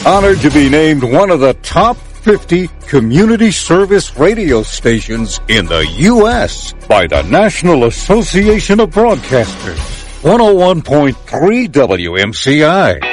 Honored to be named one of the top 50 community service radio stations in the U.S. by the National Association of Broadcasters. 101.3 WMCI.